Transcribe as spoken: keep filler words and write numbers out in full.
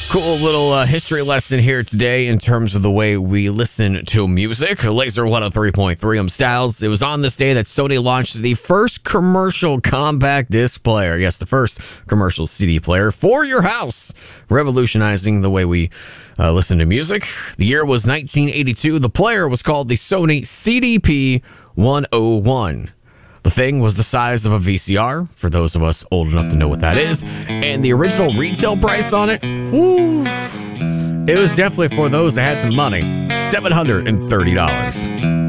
Cool little uh, history lesson here today in terms of the way we listen to music. Laser one oh three point three, I'm Styles. It was on this day that Sony launched the first commercial compact disc player. Yes, the first commercial C D player for your house, revolutionizing the way we uh, listen to music. The year was nineteen eighty-two. The player was called the Sony C D P one oh one. The thing was the size of a V C R, for those of us old enough to know what that is, and the original retail price on it, whoo, it was definitely for those that had some money, seven hundred thirty dollars.